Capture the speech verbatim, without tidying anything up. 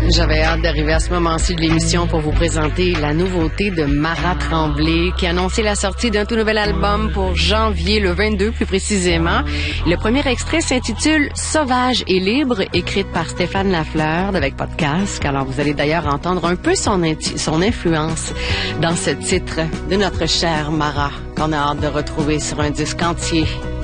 J'avais hâte d'arriver à ce moment-ci de l'émission pour vous présenter la nouveauté de Mara Tremblay qui a annoncé la sortie d'un tout nouvel album pour janvier, le vingt-deux plus précisément. Le premier extrait s'intitule « Sauvage et libre », écrite par Stéphane Lafleur avec podcast. Alors vous allez d'ailleurs entendre un peu son, inti- son influence dans ce titre de notre chère Mara qu'on a hâte de retrouver sur un disque entier.